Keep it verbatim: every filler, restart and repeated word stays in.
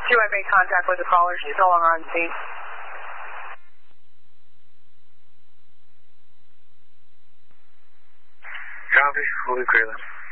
two, I've made contact with the caller. She's no longer on scene. Copy. We'll be clear then.